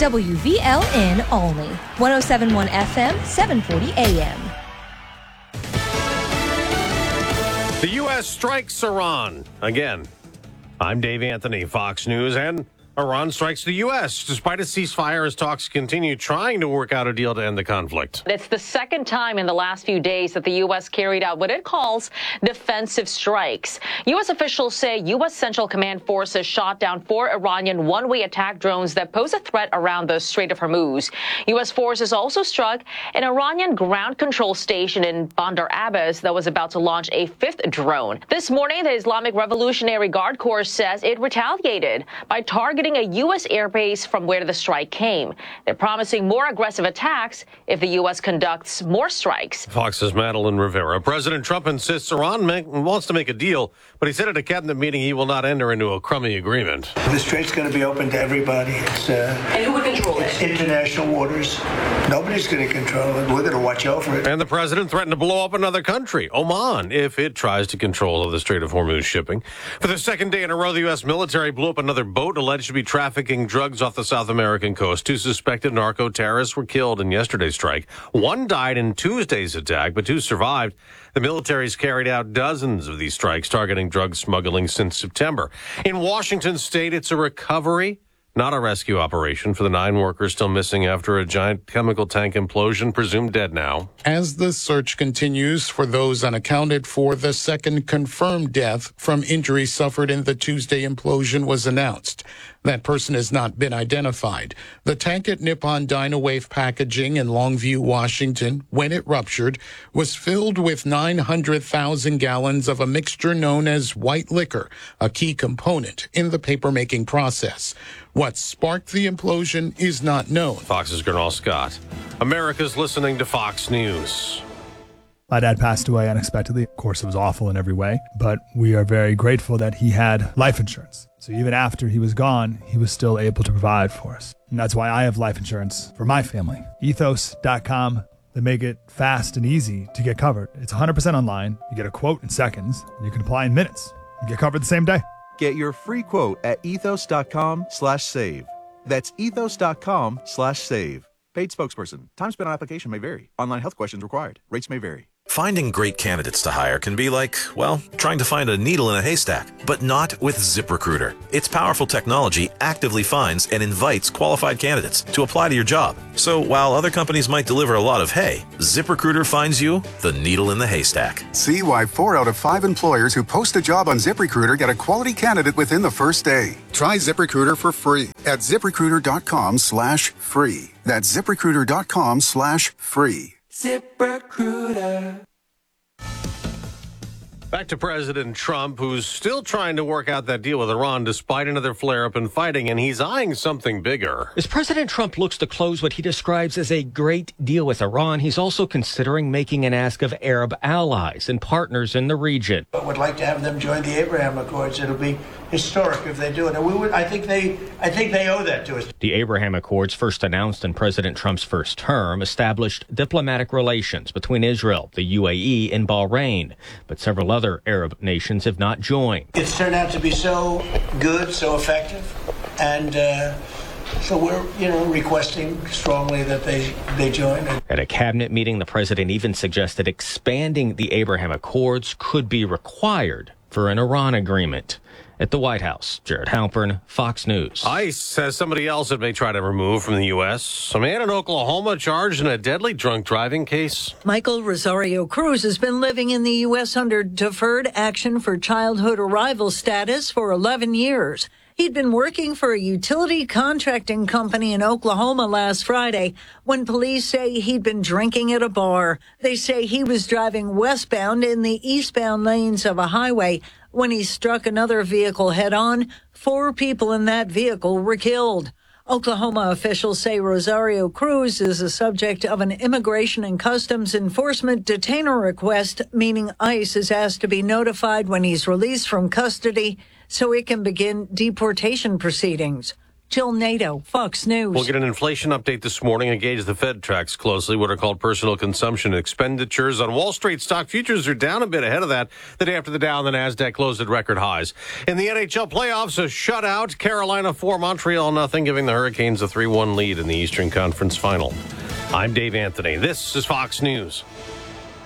WVLN Olney, 107.1 FM, 740 AM. The U.S. strikes Iran again. I'm Dave Anthony, Fox News, and Iran strikes the U.S. despite a ceasefire as talks continue trying to work out a deal to end the conflict. It's the second time in the last few days that the U.S. carried out what it calls defensive strikes. U.S. officials say U.S. Central Command forces shot down 4 Iranian one-way attack drones that pose a threat around the Strait of Hormuz. U.S. forces also struck an Iranian ground control station in Bandar Abbas that was about to launch a 5th drone. This morning, the Islamic Revolutionary Guard Corps says it retaliated by targeting a U.S. airbase from where the strike came. They're promising more aggressive attacks if the U.S. conducts more strikes. Fox's Madeline Rivera. President Trump insists Iran wants to make a deal, but he said at a cabinet meeting he will not enter into a crummy agreement. The strait's going to be open to everybody. And who would control it? International waters. Nobody's going to control it. We're going to watch over it. And the president threatened to blow up another country, Oman, if it tries to control the Strait of Hormuz shipping. For the second day in a row, the U.S. military blew up another boat alleged to be trafficking drugs off the South American coast. 2 suspected narco-terrorists were killed in yesterday's strike. 1 died in Tuesday's attack, but 2 survived. The military's carried out dozens of these strikes targeting drug smuggling since September. In Washington state, it's a recovery, not a rescue operation for the 9 workers still missing after a giant chemical tank implosion, presumed dead now. As the search continues for those unaccounted for, the second confirmed death from injuries suffered in the Tuesday implosion was announced. That person has not been identified. The tank at Nippon Dynawave Packaging in Longview, Washington, when it ruptured, was filled with 900,000 gallons of a mixture known as white liquor, a key component in the paper-making process. What sparked the implosion is not known. Fox's Gernal Scott. America's listening to Fox News. My dad passed away unexpectedly. Of course, it was awful in every way, but we are very grateful that he had life insurance. So even after he was gone, he was still able to provide for us. And that's why I have life insurance for my family. Ethos.com. They make it fast and easy to get covered. It's 100% online. You get a quote in seconds, and you can apply in minutes. You get covered the same day. Get your free quote at ethos.com/save. That's ethos.com/save. Paid spokesperson. Time spent on application may vary. Online health questions required. Rates may vary. Finding great candidates to hire can be like, well, trying to find a needle in a haystack, but not with ZipRecruiter. Its powerful technology actively finds and invites qualified candidates to apply to your job. So while other companies might deliver a lot of hay, ZipRecruiter finds you the needle in the haystack. See why 4 out of 5 employers who post a job on ZipRecruiter get a quality candidate within the first day. Try ZipRecruiter for free at ZipRecruiter.com/free. That's ZipRecruiter.com/free. ZipRecruiter. Back to President Trump, who's still trying to work out that deal with Iran despite another flare-up in fighting, and he's eyeing something bigger. As President Trump looks to close what he describes as a great deal with Iran, he's also considering making an ask of Arab allies and partners in the region. I would like to have them join the Abraham Accords. It'll be historic if they do it. And I think they owe that to us. The Abraham Accords, first announced in President Trump's first term, established diplomatic relations between Israel, the UAE, and Bahrain. But several other Arab nations have not joined. It's turned out to be so good, so effective, and so we're, requesting strongly that they join. At a cabinet meeting, the president even suggested expanding the Abraham Accords could be required for an Iran agreement. At the White House, Jared Halpern, Fox News. ICE says somebody else it may try to remove from the U.S. A man in Oklahoma charged in a deadly drunk driving case. Michael Rosario Cruz has been living in the U.S. under deferred action for childhood arrival status for 11 years. He'd been working for a utility contracting company in Oklahoma last Friday when police say he'd been drinking at a bar. They say he was driving westbound in the eastbound lanes of a highway when he struck another vehicle head-on. 4 people in that vehicle were killed. Oklahoma officials say Rosario Cruz is the subject of an Immigration and Customs Enforcement detainer request, meaning ICE is asked to be notified when he's released from custody so it can begin deportation proceedings. Jill Nato, Fox News. We'll get an inflation update this morning and gauge the Fed tracks closely what are called personal consumption expenditures. On Wall Street, stock futures are down a bit ahead of that. The day after the Dow and the NASDAQ closed at record highs. In the NHL playoffs, a shutout. Carolina 4, Montreal 0, giving the Hurricanes a 3-1 lead in the Eastern Conference Final. I'm Dave Anthony. This is Fox News.